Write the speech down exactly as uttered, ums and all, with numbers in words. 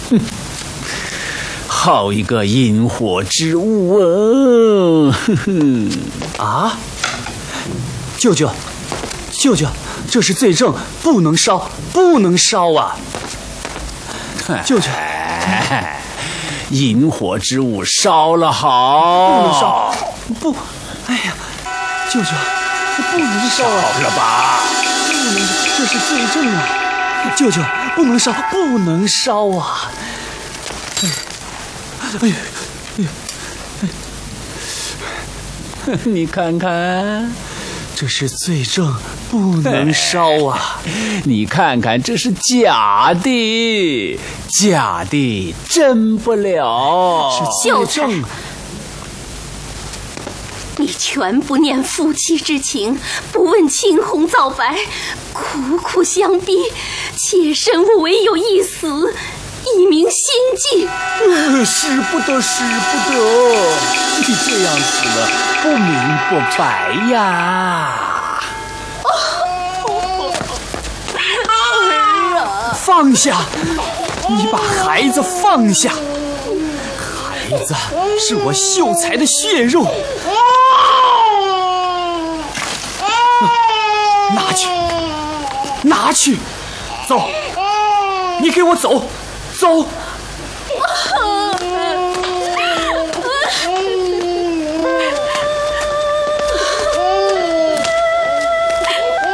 哼，好一个引火之物啊！呵呵啊，舅舅，舅舅，这是罪证，不能烧，不能烧啊！舅舅， 哎，引火之物烧了好， 不能烧，不，哎呀，舅舅，不能烧啊！ 烧了吧？ 不能，这是罪证啊！舅舅，不能烧，不能烧啊！哎，哎呦，哎呦， 你看看， 这是罪证，不能烧啊！ 你看看，这是假的，假的真不了。 是罪证。 你全不念夫妻之情，不问青红皂白，苦苦相逼，妾身我唯有一死，以明心迹。 呃，使不得，使不得！你这样死了，不明不白呀！ 放下！你把孩子放下！孩子是我秀才的血肉。拿去，拿去，走！你给我走，走！